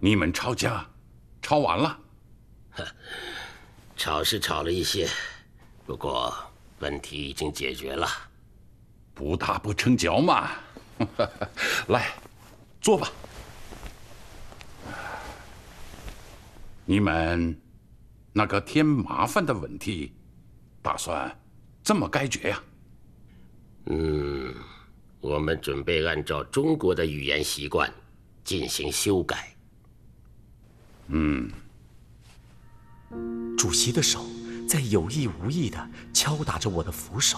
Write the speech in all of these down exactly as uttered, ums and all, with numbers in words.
你们吵架，吵完了？ 吵是吵了一些，不过问题已经解决了。 不打不成交嘛。来，坐吧。你们那个添麻烦的问题，打算怎么解决呀？ 嗯，我们准备按照中国的语言习惯进行修改。 嗯。 主席的手在有意无意地敲打着我的扶手。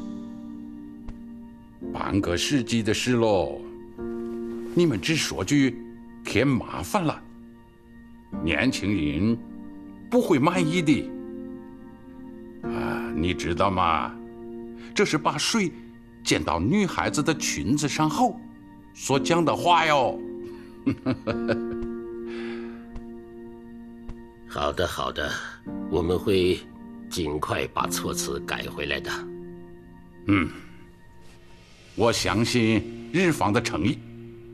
半个世纪的事喽，你们只说句添麻烦了，年轻人不会满意的。啊，你知道吗？这是把水溅到女孩子的裙子上后所讲的话哟。 好的，好的，我们会尽快把措辞改回来的。 嗯，我相信日方的诚意。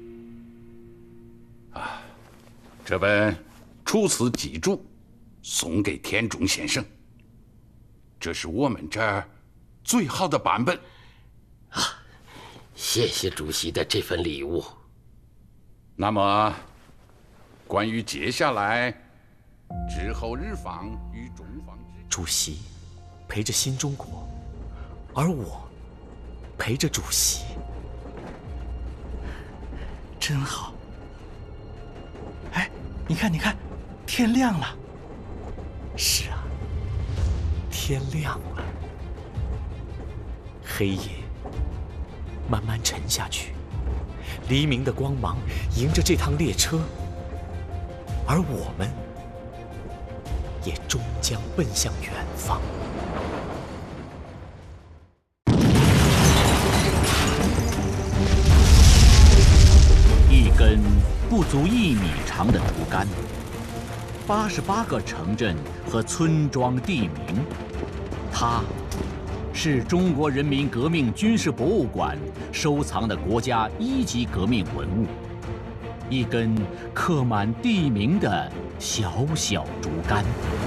啊，这本《楚辞集注》送给田中先生，这是我们这儿最好的版本。 啊，谢谢主席的这份礼物。 那么，关于接下来之后日方与中方之， 主席陪着新中国，而我陪着主席， 真好。哎，你看，你看，天亮了。 是啊，天亮了。黑夜慢慢沉下去，黎明的光芒迎着这趟列车，而我们也终将奔向远方。 一根不足一米长的竹竿，八十八个城镇和村庄地名，它是中国人民革命军事博物馆收藏的国家一级革命文物，一根刻满地名的小小竹竿。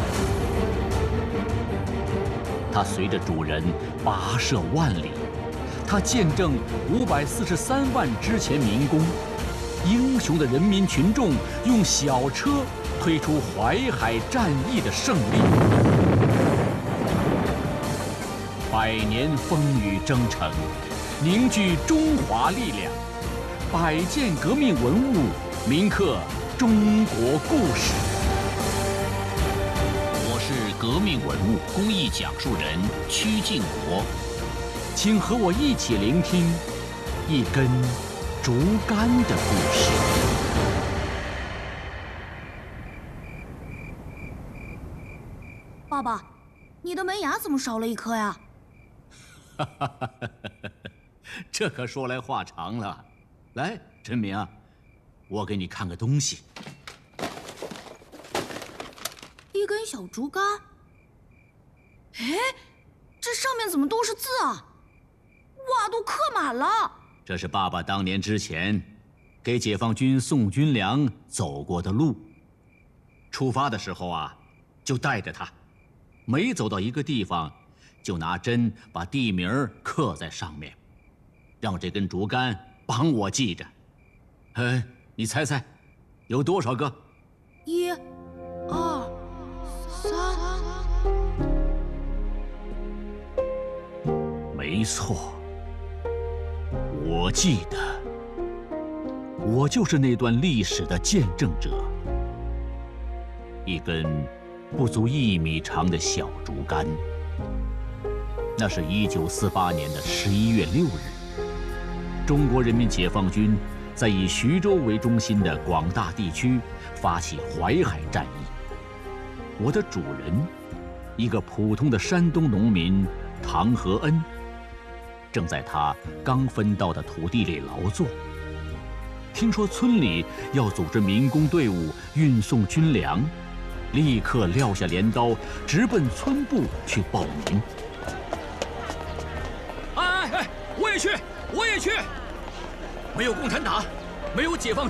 它随着主人跋涉万里，它见证五百四十三万之前民工，英雄的人民群众用小车推出淮海战役的胜利。百年风雨征程，凝聚中华力量，百件革命文物铭刻中国故事。我是革命文物公益讲述人曲靖国，请和我一起聆听一根竹竿的故事。 爸爸，你的门牙怎么少了一颗呀？ 哈哈哈哈哈！这可说来话长了。来，陈明啊，我给你看个东西。 一根小竹竿。哎，这上面怎么都是字啊？哇，都刻满了。 这是爸爸当年之前给解放军送军粮走过的路。出发的时候啊，就带着它，每走到一个地方，就拿针把地名刻在上面，让这根竹竿帮我记着。哎，你猜猜，有多少个？ 一、二、三。 没错，我记得，我就是那段历史的见证者。一根不足一米长的小竹竿。那是一九四八年的十一月六日，中国人民解放军在以徐州为中心的广大地区发起淮海战役。我的主人，一个普通的山东农民唐和恩，正在他刚分到的土地里劳作。听说村里要组织民工队伍运送军粮，立刻撂下镰刀，直奔村部去报名。 哎哎哎！我也去，我也去！没有共产党，没有解放军。